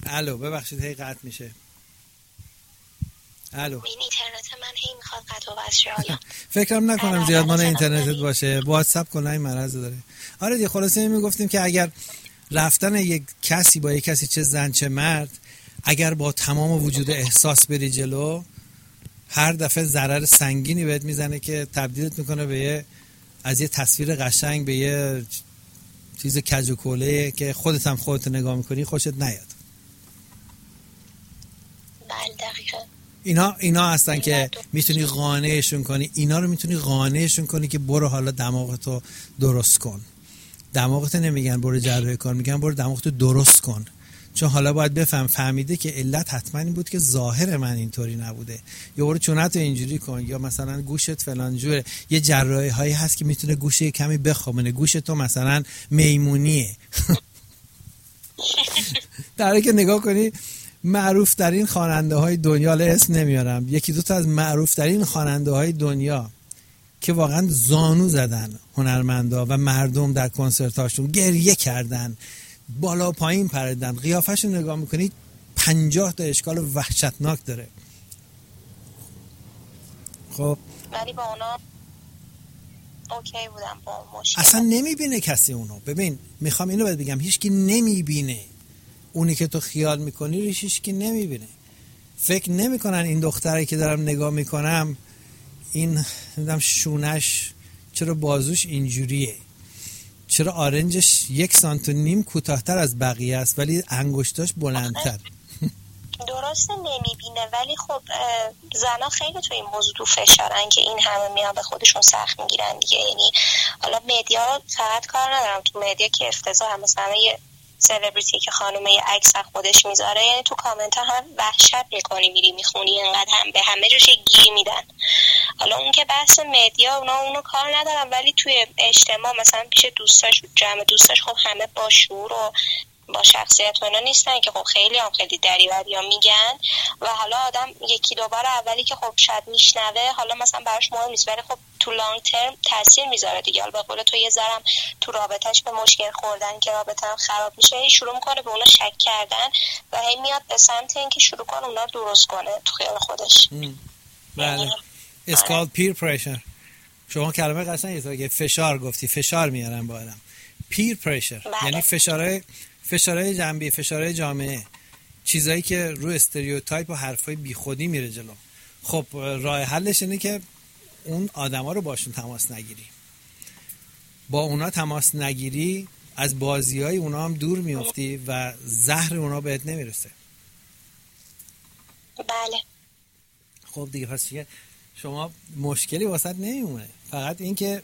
الو ببخشید هی قطع میشه. الو این اینترنت من هی میخواد قطع و وصل شه. فکرم نکنم زیاد مال اینترنتت باشه. واتساپ کلا این مرض داره. آره دیگه خلاصه میگفتیم که اگر رفتن یک کسی با یک کسی چه زن چه مرد، اگر با تمام وجود احساس بری جلو، هر دفعه ضرر سنگینی بهت میزنه که تبدیلت میکنه به از یه تصویر قشنگ به یه چیز کج و کوله که خودت هم خودت نگاه میکنی خوشت نیاد. بله دقیقاً. اینا هستن که میتونی قانعشون کنی. اینا رو میتونی قانعشون کنی که برو حالا دماغتو درست کن. دماغت نمیگن برو جراحی کن، میگن برو دماغتو درست کن. چون حالا باید فهمیده که علت حتما این بود که ظاهر من اینطوری نبوده، یا برو چونتو اینجوری کن، یا مثلا گوشت فلان جوره. یه جراحی هایی هست که میتونه گوشه کمی بخوابونه، گوشت تو مثلا میمونیه. در حالی که نگاه کنی معروف ترین خواننده های دنیا، اسم نمیارم، یکی دو تا از معروف ترین خواننده های دنیا که واقعا زانو زدن هنرمندا و مردم در کنسرتاشون گریه کردن، بالا پایین پریدن، قیافه‌شون نگاه میکنید 50 تا اشکال وحشتناک داره. خب ولی با اونا اوکی بودم، با مشکل اصلا نمیبینه کسی اونو. ببین میخوام اینو بگم، هیچکی نمیبینه اونی که تو خیال میکنی، هیچکی نمیبینه. فکر نمیکنن این دختری که دارم نگاه میکنم این نمیدونم شونش چرا بازوش اینجوریه، چرا آرنجش 1.5 سانتی کوتاه‌تر از بقیه است ولی انگشتاش بلندتر. درسته نمیبینه، ولی خب زنا خیلی تو این موضوع تو فشارن که این همه میان به خودشون سخت میگیرن دیگه. یعنی حالا مدیا فقط کار ندارم، تو مدیا که افتضاح هم، مثلا یه سلبریتی که خانومه یه عکس از خودش میذاره، یعنی تو کامنت ها هم وحشت میکنی، میری میخونی، انقدر هم به همه جوش گیر میدن. حالا اون که بحث مدیا اونو کار ندارم، ولی توی اجتماع مثلا پیش دوستاش، جمع دوستاش، خب همه با شعور و با شخصیت و اینا نیستن که خب خیلی دریوری میگن. و حالا آدم یکی دو بار اولی که خب شاید میشنوه، حالا مثلا براش مهم نیست، ولی خب تو لانگ ترم تاثیر میذاره دیگه. حالا به قول تو یه ذرم تو رابطهش به مشکل خوردن که رابطه هم خراب میشه، هی شروع میکنه به اونا شک کردن و هی میاد به سمت اینکه شروع کنه اونا درست کنه تو خیال خودش. بله. It's called peer pressure. شما کلمه قشنگی فشار گفتی، فشار میارن با آدم. peer pressure یعنی فشارهای جنبی، فشارهای جامعه، چیزایی که رو استریوتایپ و حرفای بیخودی میره جلو. خب راه حلش اینه که اون آدما رو باشون تماس نگیری. با اونا تماس نگیری، از بازیای اونا هم دور میافتی و زهر اونا بهت نمیرسه. بله. خب دیگه پس شما مشکلی واسط نمیمونه، فقط این که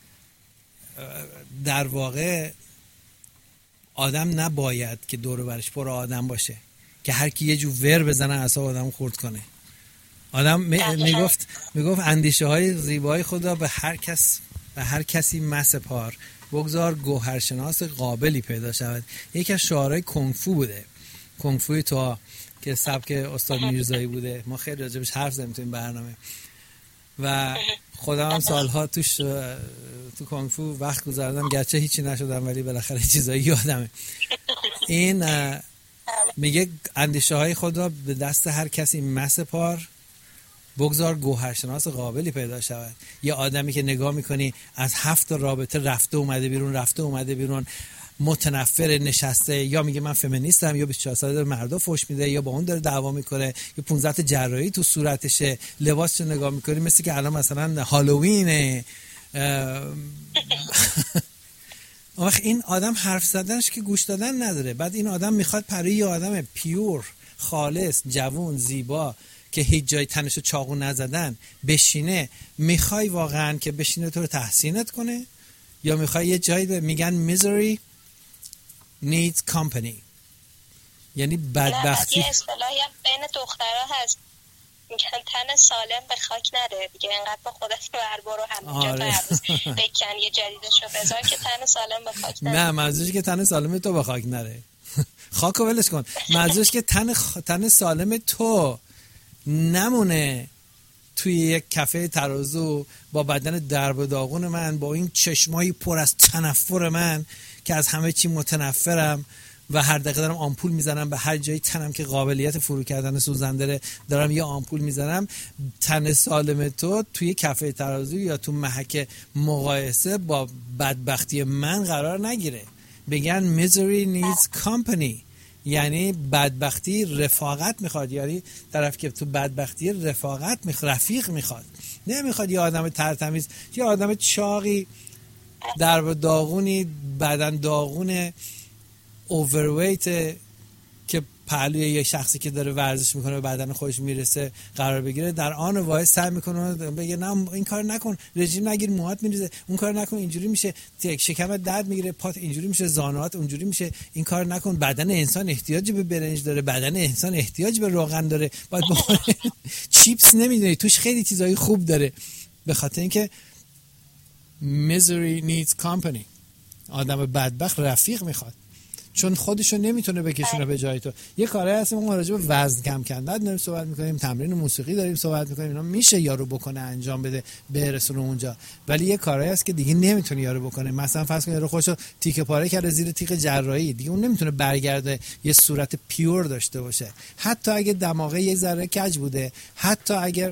در واقع آدم نباید که دور و برش پر آدم باشه که هر کی یه جو ور بزنه اعصاب آدمو خورد کنه. آدم میگفت اندیشه های زیبای خدا به هر کسی مسپار، بگذار گوهرشناس قابلی پیدا شود. یکی از شعارهای کنگفو بوده، کنگفوی تو که سبک استاد میرزایی بوده. ما خیلی راجبش حرف زدیم تو این برنامه و خودم هم سالها توش تو کنگفو وقت گذاردم، گرچه هیچی نشدم ولی بالاخره چیزایی یادمه. این میگه اندیشه های خود را به دست هر کسی مسپار، بگذار گوهرشناس قابلی پیدا شود. یه آدمی که نگاه میکنی از 7 رابطه رفته اومده بیرون، متنفر نشسته، یا میگه من فمینیستم، یا 24 ساله داره مردا فوش میده، یا با اون داره دعوا میکنه، یا 15 تا جراحی تو صورتشه، لباسشو نگاه میکنی مثل که الان مثلا هالووینه. وقت این آدم حرف زدنش که گوش دادن نداره. بعد این آدم میخواد برای یه آدم پیور، خالص، جوون، زیبا که هیچ جای تنشو چاقو نزدن بشینه. میخوای واقعا که بشینه تو رو تحسینت کنه، یا میخوای یه جایی میگن misery needs company، یعنی بدبختی. یه اصطلاحی هم بین دخترها هست میگن تن سالم به خاک نده دیگه، انقدر با خودت بربرو همینجا هر روز بکن یه جدیدشو بذار که تن سالم به خاک نده. نه منظورش که تن سالم تو به خاک نره. خاکو ولش کن. منظورش که تن سالم تو نمونه توی یک کافه ترازو با بدن درب و داغون من، با این چشمایی پر از تنفر من که از همه چی متنفرم و هر دقیقه دارم آمپول میزنم به هر جایی تنم که قابلیت فرو کردن سوزن داره، دارم یه آمپول میزنم، تن سالم تو توی کفه ترازو یا تو محک مقایسه با بدبختی من قرار نگیره. بگن misery needs company، یعنی بدبختی رفاقت میخواد، یعنی طرف که تو بدبختی رفاقت رفیق میخواد، نمیخواد یه آدم ترتمیز، یه آدم چاقی در داغونی، بدن داغونه، اوورویت که پهلوی یه شخصی که داره ورزش میکنه به بدن خودش میرسه قرار بگیره، در آن واحد سعی میکنه بگه نه این کار نکن، رژیم نگیر موهات میریزه، اون کار نکن اینجوری میشه، شکمت درد میگیره، پات اینجوری میشه، زانوات اونجوری میشه، این کار نکن، بدن انسان احتیاج به برنج داره، بدن انسان احتیاج به روغن داره، باید بخوره. چیپس نمیدونی توش خیلی چیزای خوب داره، به خاطر اینکه misery needs company. آدم بدبخت رفیق میخواد، چون خودشو نمیتونه بکشونه به جای تو. یه کاری هست ما راجع به وزن کم کردن داریم صحبت میکنیم، تمرین موسیقی داریم صحبت میکنیم، اینا میشه یارو بکنه انجام بده برسونه اونجا، ولی یه کاری هست که دیگه نمیتونه یارو بکنه. مثلا فرض کن یارو خودشو تیکه پاره کرده زیر تیغ جراحی، دیگه اون نمیتونه برگرده یه صورت پیور داشته باشه، حتی اگه دماغه یه ذره کج بوده، حتی اگر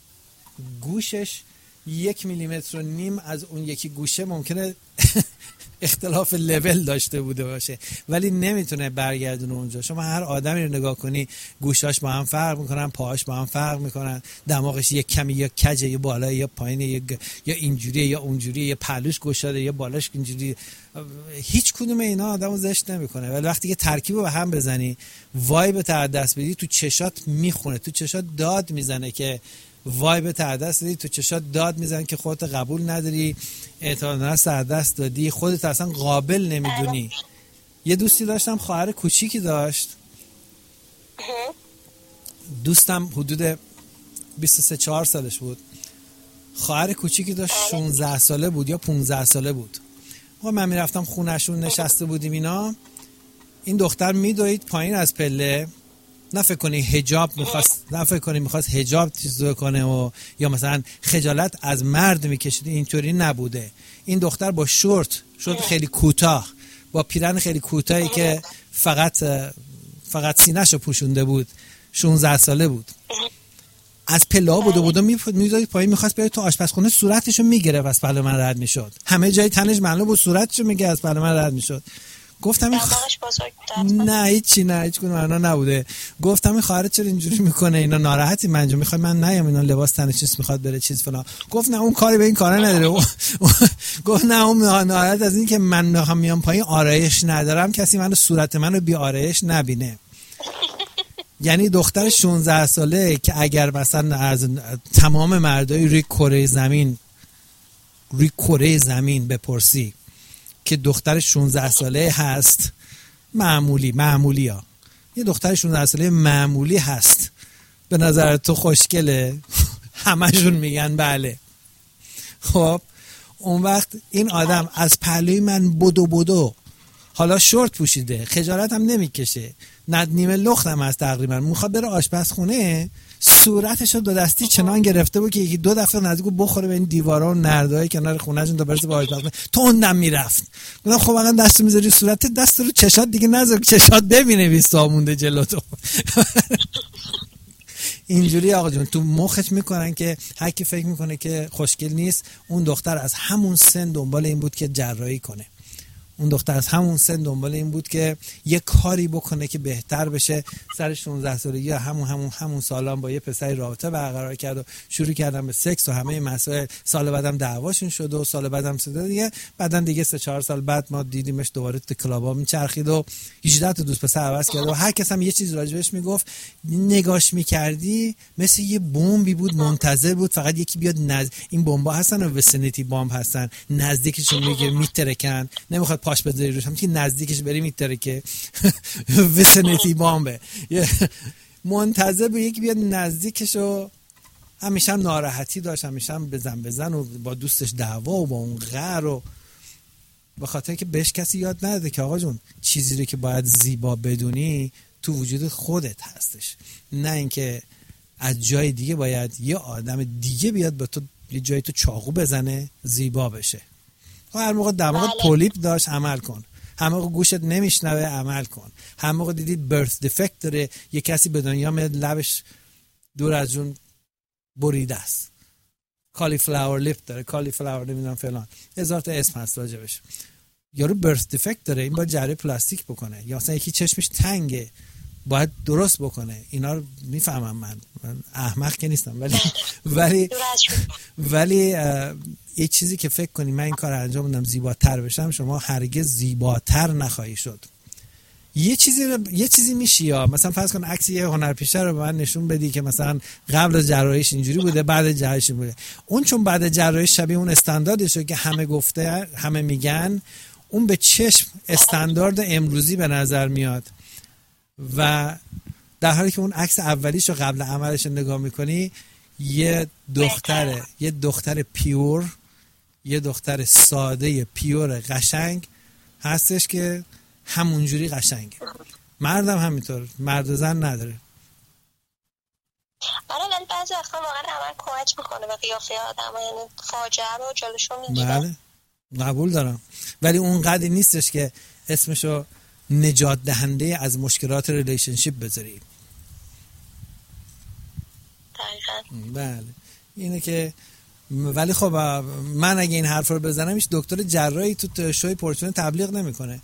گوشش 1.5 میلیمتر از اون یکی گوشه ممکنه اختلاف لول داشته بوده باشه، ولی نمیتونه برگردونه اونجا. شما هر آدمی رو نگاه کنی گوشاش با هم فرق میکنن، پاهاش با هم فرق میکنن، دماغش یک کمی یا کجه یا بالا یا پایین یا اینجوریه یا اونجوریه، یا پهلوش گشاده یا بالاش اینجوری، هیچ کدوم اینا آدمو زشت نمیکنه. ولی وقتی که ترکیبو به هم بزنی، وایب تا دست بدی، تو چشات میخونه، تو چشات داد میزنه که وایب تا دست دادی، تو چشات داد میزنه که خودت قبول نداری، اعتماد به نفس از دست دادی، خودت اصلا قابل نمیدونی. یه دوستی داشتم خواهر کوچیکی داشت، دوستم حدود 23-4 سالش بود، خواهر کوچیکی داشت 16 ساله بود یا 15 ساله بود. من میرفتم خونهشون نشسته بودیم اینا، این دختر میدوید پایین از پله، نه فکر کنی حجاب میخواست، نه فکر کنی میخواست حجاب چیزو کنه و یا مثلا خجالت از مرد میکشید، اینطوری نبوده. این دختر با شورت خیلی کوتاه، با پیرن خیلی کوتاهی که فقط سینه‌شو پوشونده بود، 16 ساله بود، از پله بود میدوید پایین، میخواست بره تو آشپزخونه، صورتشو میگرفت از پله من رد میشد، همه جای تنش معلوم بود صورتشو میگه از پله من رد میشد. گفتم نه هیچی، نه هیچ کنون معنا نبوده. گفتم این خواهرت چرا اینجوری میکنه، اینا ناراحتی منجا میخواد من نیام، اینا لباس تنش چیز میخواد بره چیز فلان. گفت نه اون کاری به این کارا نداره. گفت نه اون ناراحت از این که من میام پایین آرایش ندارم، کسی منو صورت منو بی آرایش نبینه. یعنی دختر 16 ساله که اگر مثلا از تمام مردای روی کره زمین بپرسی که دختر 16 ساله هست، معمولی ها، یه دختر 16 ساله معمولی هست، به نظر تو خوشگله؟ همشون میگن بله. خب اون وقت این آدم از پهلوی من بدو حالا شورت پوشیده، خجالت هم نمیکشه، نیمه لختم از تقریبا، میخواد بره آشپزخونه، صورتشو دو دستی چنان گرفته بود که یکی 2 دفعه نزدیکو بخوره به این دیوارا و نردهای کنار خونه‌شون تا برسه به آشپزخونه. تندم میرفت. گفتم خب الان دستو میذاری صورتت، دست رو چشات دیگه نذار، چشات ببینه 20 مونده جلو تو. اینجوری آقا جون تو مخش میکنن که هر کی فکر میکنه که خوشگل نیست. اون دختر از همون سن دنبال این بود که جراحی کنه، اون دختر از همون سن دنبال این بود که یه کاری بکنه که بهتر بشه. سر 16 سالگی همون سالان با یه پسری رابطه برقرار کرد و شروع کردن به سکس و همه مسائل. سال بعدم دعواشون شد و سال بعدم شد دیگه. بعدن دیگه 3-4 سال بعد ما دیدیمش دوباره تو کلابا میچرخید و 18 تا دوست پسر عوض کرد و هر کس هم یه چیز راجبش میگفت. نگاش میکردی مثل یه بمبی بود، منتظر بود فقط یکی بیاد این بمبا هستن و وسنیتی بمب هستن، نزدیکشون میگه میترکن، نمیخواد پاش بذاری روش، هم که نزدیکش بری میترکه. وسنیتی بمبه، منتظر به یکی بیاد نزدیکش و همیشه هم ناراحتی داشت، همیشه هم بزن و با دوستش دعوا و با اون غر و به خاطر که بهش کسی یاد نداده که آقا جون چیزی رو که باید زیبا بدونی تو وجود خودت هستش، نه اینکه از جای دیگه باید یه آدم دیگه بیاد به تو یه جای تو چاقو بزنه زیبا بشه. هر موقع دماغت پولیپ داشت عمل کن، همه موقع گوشت نمیشنوه عمل کن. همه موقع دیدی برث دیفکت داره، یه کسی به دنیا میاد لبش دور از جون بریده است، کالی فلاور لیپ داره، کالی فلاور نمیدونم فلان، هزار تا اسم هست راجبش. یارو برث دیفکت داره، این باید جراحی پلاستیک بکنه. یا مثلا یکی چشمش تنگه باید درست بکنه. اینا رو میفهمم، من احمق که نیستم، ولی یه چیزی که فکر کنی من این کار انجام بدم زیباتر بشم، شما هرگز زیباتر نخواهی شد. یه چیزی میشی، یا مثلا فرض کن عکس یه هنرپیشه رو به من نشون بدی که مثلا قبل از جراحیش اینجوری بوده، بعد از جراحیش بوده. اون چون بعد از جراحیش شبیه اون استانداردشه که همه گفته، همه میگن، اون به چشم استاندارد امروزی به نظر میاد. و در حالی که اون عکس اولیش رو قبل عملش نگاه میکنی، یه دختر پیور، یه دختر ساده پیور قشنگ هستش که همونجوری قشنگه. مردم همینطور، مرد و زن نداره. آره، ولی بعضی وقتا واقعا عمل کمک میکنه به قیافه آدم، یعنی فاجعه رو جلوشو میگیره. بله قبول دارم، ولی اون قدری نیستش که اسمشو نجات دهنده از مشکلات ریلیشنشیپ بذاری. دقیقاً. بله اینه که، ولی خب من اگه این حرف رو بزنم هیچ دکتر جراحی تو شوی پورچون تبلیغ نمیکنه.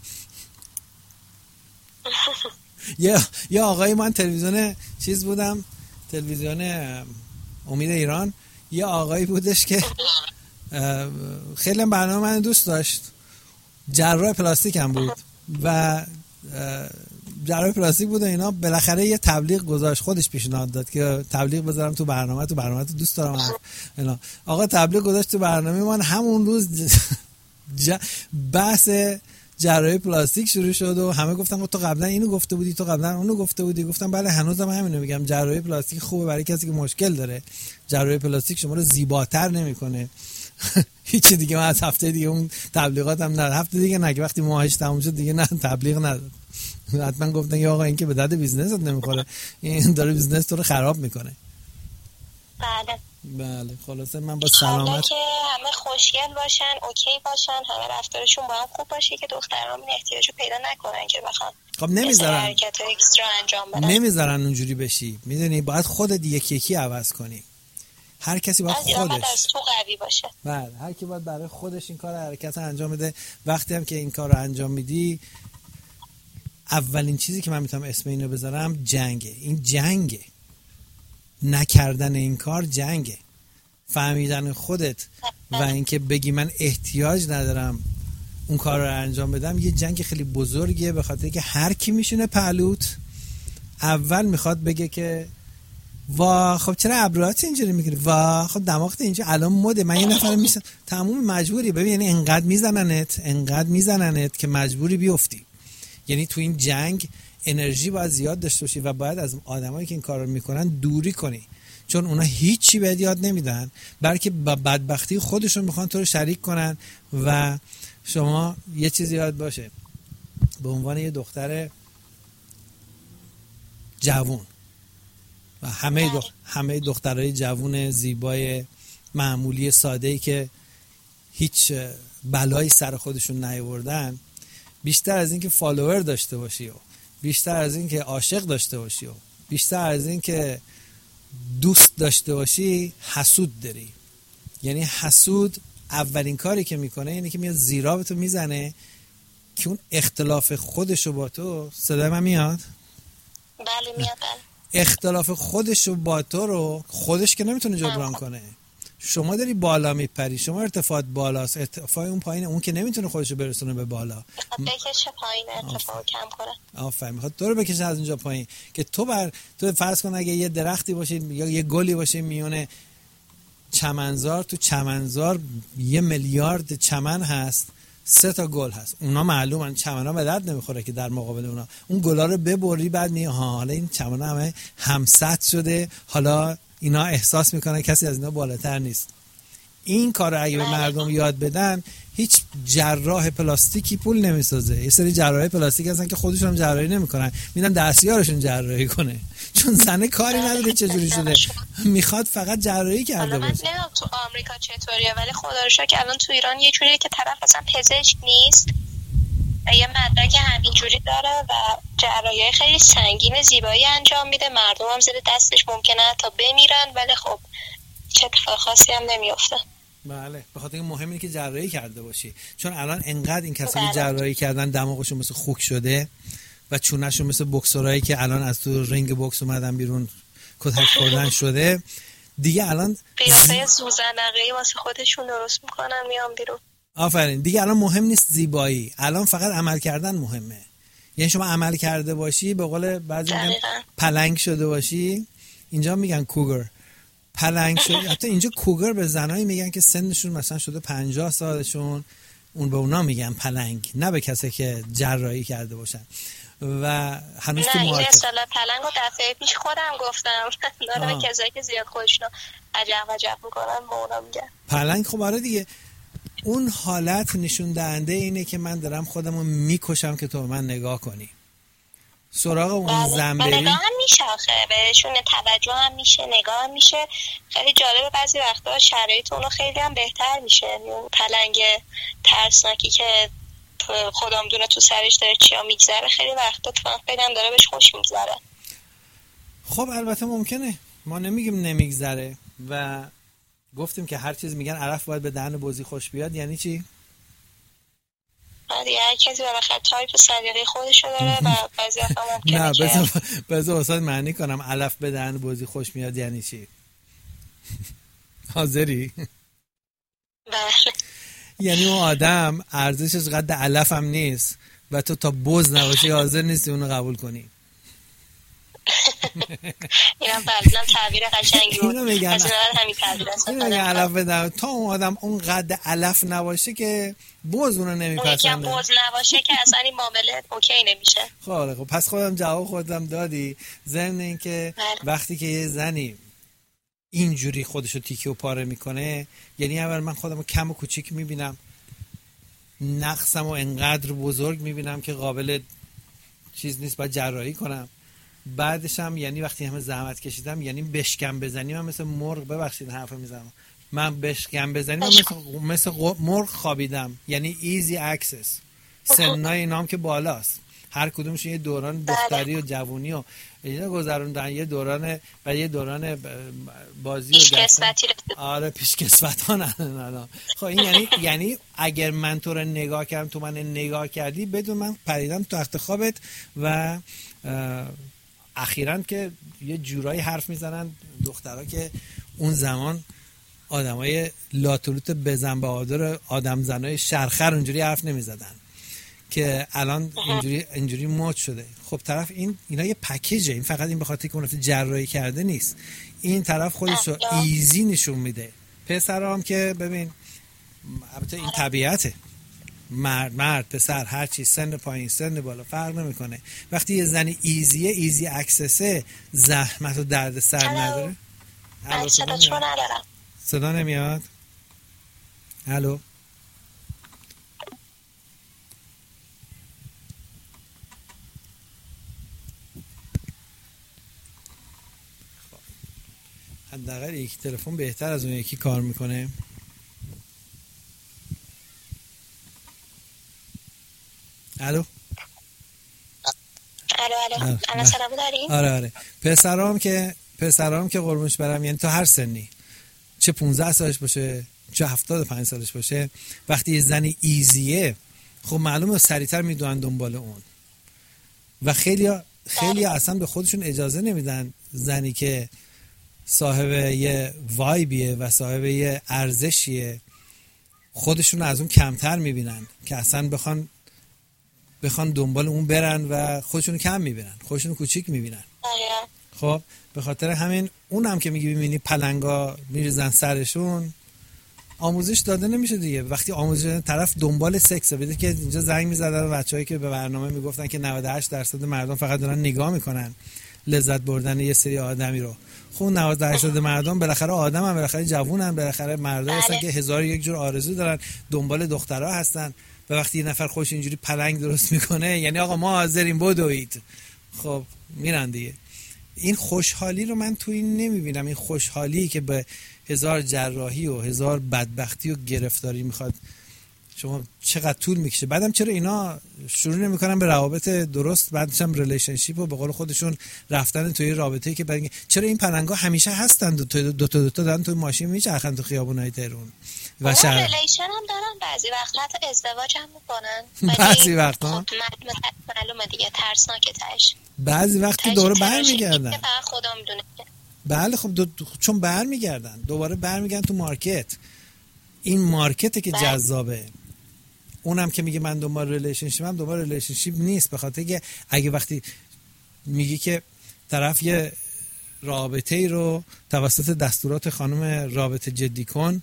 یا آقای من تلویزیون چیز بودم، تلویزیون امید ایران، یه آقایی بودش که خیلی برنامه من دوست داشت، جراح پلاستیک هم بود و جراح پلاستیک بود و اینا. بالاخره یه تبلیغ گذاشت، خودش پیشنهاد داد که تبلیغ بذارم تو برنامه تو دوست دارم اینا. آقا تبلیغ گذاشت تو برنامه من، همون روز بحث جراحی پلاستیک شروع شد و همه گفتن تو قبلا اینو گفته بودی، تو قبلا اونو گفته بودی. گفتم بله هنوزم همینو میگم، جراحی پلاستیک خوبه برای کسی که مشکل داره. جراحی پلاستیک شما رو زیباتر نمیکنه. هیچ دیگه من از هفته دیگه اون تبلیغاتم نه، هفته دیگه نه، که وقتی ماهش تموم شد دیگه نه تبلیغ نداد. حتما گفتن یا آقا این که به درد بیزنست نمیخوره، این داره بیزنس تو رو خراب میکنه. بله خلاصه من با سلامت، حالا که همه خوشگل باشن، اوکی باشن، همه رفتارشون با هم خوب باشه که دخترامون احتیاجو پیدا نکنن که بخوان خب نمیذارن حرکت اکسترا انجام بدن، نمیذارن اونجوری بشی. میدونی باید خودت یکی عوض کنی. هر کسی باید خودش از تو قوی باشه. بله هر کی باید برای خودش این کار حرکت انجام بده. وقتی هم که این کار رو انجام میدی، اولین چیزی که من میتونم اسم اینو بذارم جنگه. این جنگه، نکردن این کار جنگه. فهمیدن خودت و اینکه بگی من احتیاج ندارم اون کار رو انجام بدم یه جنگ خیلی بزرگیه، به خاطر که هر کی میشونه پهلوت اول میخواد بگه که وا خب چرا ابروات اینجوری میگیری، وا خب دماغت اینجا الان مده، من یه نفر میشم تموم مجبوری. ببین یعنی انقدر میزننت که مجبوری بیفتی. یعنی تو این جنگ انرژی باید زیاد داشته باشی و باید از آدمایی که این کار رو میکنن دوری کنی، چون اونا هیچی بهت یاد نمیدن، بلکه با بدبختی خودشون میخوان تو رو شریک کنن. و شما یه چیزی یاد باشه، به عنوان یه دختر جوون و همه دخترای جوون زیبای معمولی ساده‌ای که هیچ بلایی سر خودشون نیاوردن، بیشتر از این که فالوور داشته باشی و بیشتر از این که عاشق داشته باشی و بیشتر از این که دوست داشته باشی، حسود داری. یعنی حسود اولین کاری که میکنه اینه که میاد زیرا به تو میزنه که اون اختلاف خودشو با تو، صدای من میاد؟ بله میاد. اختلاف خودشو با تو رو خودش که نمیتونه جبران کنه. شما داری بالا میپری، شما ارتفاعات بالاست، ارتفاع اون پایینه، اون که نمیتونه خودشو برسونه به بالا، بکشه پایین، ارتفاع کم کنه. آفرین، میخواد تو رو بکشه از اونجا پایین که تو فرض کن اگه یه درختی باشه یا یه گلی باشه میونه چمنزار، تو چمنزار 1 میلیارد چمن هست، 3 تا گل هست، اونا معلومن چمنا به درد نمیخوره که در مقابل اونا اون گلا رو ببری، بعد می حالا این چمنا همه همسط شده، حالا اینا احساس میکنن کسی از اینا بالاتر نیست. این کار رو اگه به مردم یاد بدن، هیچ جراح پلاستیکی پول نمیسازه. یه سری جراح پلاستیک هستن که خودشون هم جراحی نمیکنن، میدن دستیارشون جراحی کنه، چون زنه کاری نداره چجوری شده، میخواد فقط جراحی کرده باشه. من نمیدونم تو آمریکا چطوریه، ولی خدا رو شکر الان تو ایران یه جوریه که طرف اصلا پزشک نیست، یه مدرک همینجوری داره و جراحی خیلی سنگین زیبایی انجام میده، مردم هم زیر دستش ممکنه تا بمیرن، ولی خب چه اتفاق خاصی هم نمیفته. بله، به خاطر اینکه مهم اینه که جراحی کرده باشی، چون الان انقدر این کسایی که جراحی کردن دماغشون مثل خوک شده و چونهشون مثل بوکسورایی که الان از تو رینگ بوکس اومدن بیرون کتک خوردن شده دیگه. الان قیافه زوزنقه‌ای واسه خودشون درست میکنن میان بیرون. آفرین. دیگه الان مهم نیست زیبایی، الان فقط عمل کردن مهمه. یعنی شما عمل کرده باشی، به قول بعضی میگن پلنگ شده باشی، اینجا میگن کوگر، پلنگ شده. حتی اینجا کوگر به زنایی میگن که سنشون مثلا شده 50 سالشون، اون به اونا میگن پلنگ، نه به کسی که جراحی کرده باشن. و هنوز تو نه این مارکت اصطلاح پلنگ رو دفعه پیش خودم گفتم داره به کسایی که زیاد خودشونو عجب میکنن به اونا میگن پلنگ. خب آره دیگه، اون حالت نشون دهنده اینه که من دارم خودمو میکشم که تو به من نگاه کنی. سراغ اون زن بری، نگاه هم میشه آخه بهشون توجه هم میشه، نگاه هم میشه. خیلی جالبه بعضی وقتا شرایط اونو خیلی هم بهتر میشه. پلنگ ترسناکی که خودم دونه تو سرش داره چیا میگذره، خیلی وقتا تو خیلی هم داره بهش خوش میگذره. خب البته ممکنه، ما نمیگیم نمیگذره و گفتیم که هر چیز میگن علف باید به دهن بزی خوش بیاد. یعنی چی؟ دیگه هر کسی بالاخره تایپ سلیقه خودشو داره و بعضی وقتا ممکنه نه که بذار استاد معنی کنم علف به دهن بزی خوش میاد یعنی چی. حاضری؟ بله. یعنی اون آدم ارزشش قد علف هم نیست و تو تا بز نباشی حاضر نیستی اونو قبول کنی. اینم بعدنم تعبیر قشنگی بود. اینو میگن همین تعبیر اینو میگن علف به دهن. تا اون آدم اون قد علف نباشه که بز اونو نمیپسنده. اون یکم بز نباشه که اصلا این معامله اوکی نمیشه. خب پس خودم جواب خودم دادی. ضمن این که وقتی که یه زنی اینجوری خودشو تیکه و پاره میکنه، یعنی اول من خودمو کم و کوچیک میبینم، نقصم و انقدر بزرگ میبینم که قابل چیز نیست، باید جراحی کنم. بعدش هم یعنی وقتی همه زحمت کشیدم، یعنی بشکم بزنی من مثل مرغ، ببخشید حرف میزنم، من بشکم بزنی من مثل مرغ خوابیدم. یعنی ایزی اکسس. سنای اینام که بالاست، هر کدومش یه دوران دختری و جوونی و اینا گذروندن، یه دوران و یه دوران بازی و کسوتی. آره پیش کسوتان. خب این یعنی اگر من تو رو نگاه کردم، تو من نگاه کردی، بدون من پریدم تو تخت خوابت. و اخیراً که یه جورایی حرف میزنن دخترها که اون زمان آدمای لاتولوت بزن بهادر آدم زنای شرخر اونجوری حرف نمیزدن که الان اینجوری مد شده. خب طرف اینا یه پکیجه. این فقط این به خاطر که اون جراحی کرده نیست، این طرف خودش رو ایزی نشون میده. پسرام که ببین، البته این طبیعته، مرد پسر هر چی، سن پایین سن بالا فرق نمیکنه. وقتی یه زنی ایزی اکسسه، زحمت و درد سر نداره. صدا نمیاد. الو حداقل یکی تلفن بهتر از اون یکی کار میکنه. الو الان سلام داریم. آره پسرام که قربونش برم، یعنی تا هر سنی، چه 15 سالش باشه چه 75 سالش باشه، وقتی یه زنی ایزیه، خب معلومه سریعتر میدونن دنبال اون. و خیلی اصلا به خودشون اجازه نمیدن زنی که صاحب یه وایبیه و صاحب یه ارزشیه، خودشون از اون کمتر میبینن که اصلا بخوان دنبال اون برن و خودشون کم میبینن، خودشون کوچیک میبینن. خب به خاطر همین اونم که میبینی پلنگا میریزن سرشون، آموزش داده نمیشه دیگه. وقتی آموزش طرف دنبال سکسه، بده که اینجا زنگ میزدن بچه‌هایی که به برنامه میگفتن که 98% مردم فقط دارن نگاه میکنن لذت بردن یه سری آدمی رو. خب 98% مردم بالاخره آدمن، بالاخره جوونن، بالاخره مردایی هستن که هزار یک جور آرزو دارن، دنبال دخترها هستن. و وقتی یه نفر خوش اینجوری پلنگ درست میکنه، یعنی آقا ما حاضریم بدوید، خب میرن دیگه. این خوشحالی رو من توی نمیبینم. این خوشحالی که به هزار جراحی و هزار بدبختی و گرفتاری میخواد شما چقدر طول میکشه. بعدم چرا اینا شروع نمیکنن به روابط درست، بعدش هم ریلیشنشیپ و به قول خودشون رفتن توی رابطه‌ای که بعد چرا این پلنگا همیشه هستن دو تا دارن توی ماشین میچرخن تو خیابونای تهران و شهر. ریلیشن هم دارن، بعضی وقتا حتی ازدواج هم میکنن، بعضی وقتا معلومه دیگه ترسناکه تاش، بعضی وقتی دوباره برمیگردن. فقط خدا میدونه. بله خب چون برمیگردن دوباره برمیگردن تو مارکت. این مارکته که جذابه. اونم که میگه من دنبال ریلیشنشیپم، دنبال ریلیشنشیپ نیست، به خاطر که اگه وقتی میگی که طرف یه رابطه ای رو توسط دستورات خانم رابطه جدی کن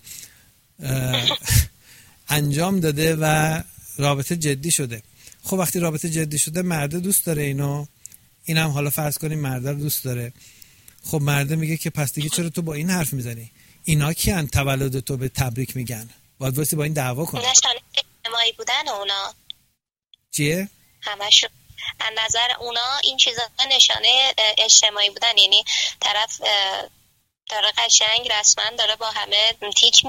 انجام داده و رابطه جدی شده، خب وقتی رابطه جدی شده مرده دوست داره اینم حالا فرض کنیم مرده رو دوست داره، خب مرده میگه که پس دیگه چرا تو با این حرف میزنی؟ اینا کیان تولد تو به تبریک میگن؟ باید واسه با این دعوا کنی. نشانه اجتماعی بودن اونا چیه؟ همشون از نظر اونا این چیزا نشانه اجتماعی بودن، یعنی طرف داره قشنگ رسما داره با همه تیک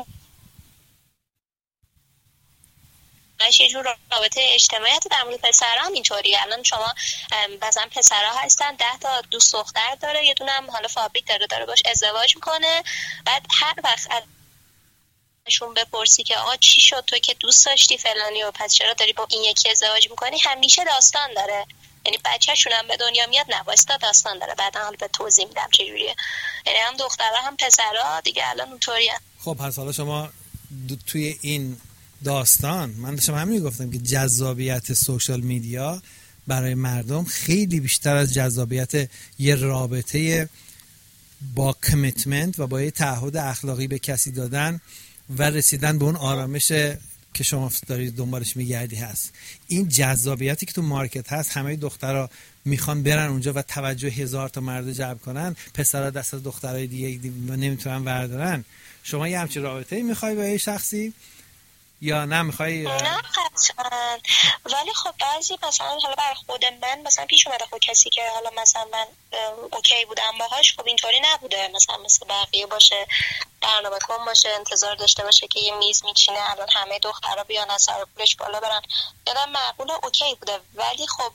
یه جور رابطه اجتماعی. حتی در مورد پسرها هم اینطوری. الان شما مثلا پسرها هستن 10 تا دوست دختر داره، یه دونه هم حالا فابریک داره باش ازدواج میکنه، بعد هر وقت ازشون بپرسی که آقا چی شد تو که دوست داشتی فلانی و پس چرا داری با این یکی ازدواج میکنی، همیشه داستان داره. یعنی بچه‌شون هم به دنیا میاد نواستا داستان داره، بعدا حالا به توضیح میدم چه جوریه. یعنی هم دخترها هم پسرها دیگه الان اونطوریه. خب پس حالا شما توی این داستان، من داشتم همین گفتم که جذابیت سوشال میدیا برای مردم خیلی بیشتر از جذابیت یه رابطه با کمیتمنت و با یه تعهد اخلاقی به کسی دادن و رسیدن به اون آرامش که شما دارید دنبالش میگردی هست. این جذابیتی که تو مارکت هست، همه دخترها میخوان برن اونجا و توجه 1000 تا مرد جلب کنن، پسرها دست از دخترای دیگه نمیتونن بردارن. شما یه همچین رابطه‌ای میخوای با یه شخصی یا نه میخوای؟ نه قطعا، ولی خب بعضی مثلا حالا برای خود من مثلا پیش اومده خب کسی که حالا مثلا من اوکی بودم باهاش، خب اینطوری نبوده مثلا مثل بقیه باشه، برنامه کن باشه، انتظار داشته باشه که یه میز میچینه الان همه دخترها بیان از سر پولش بالا برن. یادم معقوله اوکی بوده، ولی خب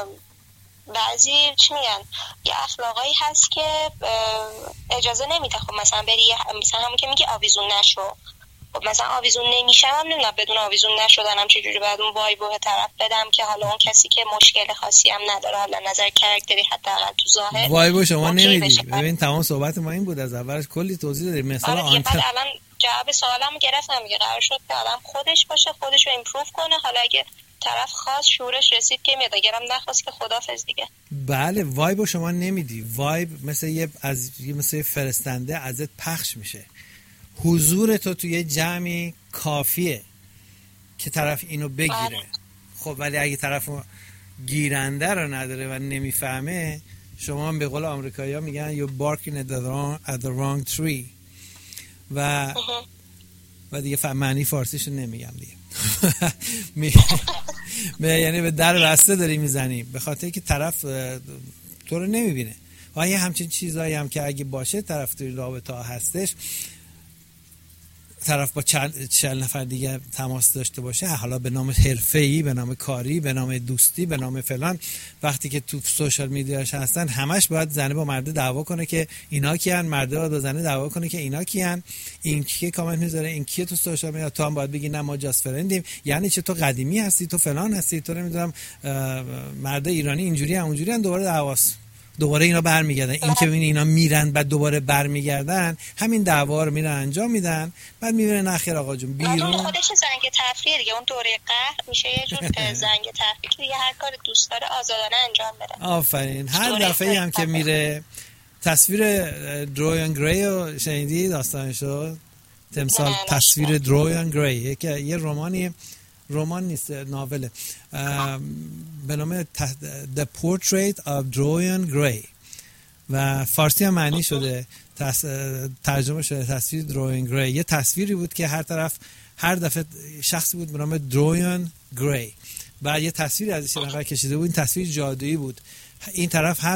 بعضی چی میگن یه اخلاقایی هست که اجازه نمیده. خب مثلا بری مثلا همون که میگه آویزون نشو، خب مثلا آویزون نمیشم، نمیدونم بدون آویزون نشدنم چجوری باید اون وایبو به طرف بدم که حالا اون کسی که مشکل خاصی هم نداره، حالا نظر کاراکتری حداقل تو ظاهر وایبو شما نمیدی. ببین تمام صحبت ما این بود، از اولش کلی توضیح دادیم. مثلا الان جواب سوالمو گرفتم میگه قرار شد که آدم خودش باشه، خودش رو ایمپروو کنه، حالا اگه طرف خاص شورش رسید که میاد، اگرم نخواست که خدافظ دیگه. بله وایبو شما نمیدی. وایب مثل مثل فرستنده ازت پخش میشه. حضور تو توی جمعی کافیه که طرف اینو بگیره. خب ولی اگه طرف گیرنده رو نداره و نمیفهمه، شما هم به قول آمریکایی ها میگن you barking at the wrong tree و دیگه معنی فارسیشو نمیگم دیگه یعنی به در بسته داری میزنی، به خاطر که طرف تو رو نمیبینه. و یه همچین چیزایی هم که اگه باشه طرف توی رابطه ها هستش، طرف با 40 نفر دیگه تماس داشته باشه، حالا به نام حرفه‌ای، به نام کاری، به نام دوستی، به نام فلان، وقتی که تو سوشال میدیاش هستن همش باید زنه با مرد دعوا کنه که اینا کیان، مرد با زنه دعوا کنه که اینا کیان، این کیه کامنت میذاره، این کیه تو سوشال میدیا، تو هم باید بگی نه ما جاست فرندیم، یعنی چه تو قدیمی هستی، تو فلان هستی، تو نمیدونم مرد ایرانی اینجوری هم اونجوری هم، دوباره دعواست. دوباره اینا برمیگردن. این که ببینی اینا میرن بعد دوباره برمیگردن، همین دعوا رو میرن انجام میدن، بعد میبینن اخر آقا جون بیرون. خودش زنگ تفریح دیگه، اون دوره قهر میشه یه جور زنگ تفریح که دیگه هر کار دوست داره آزادانه انجام بده. آفرین. هر دفعه هم که میره تصویر درویان گری رو شنیدی داستانشو؟ تمثال تصویر درویان گری که یه رمان نیست، ناوله، به نام The Portrait of Dorian Gray و فارسی هم معنی شده، ترجمه شده تصویر درویان گری. یه تصویری بود که هر دفعه شخصی بود به نام درویان گری و یه تصویری ازش نفر کشیده بود. این تصویر جادویی بود. این طرف هر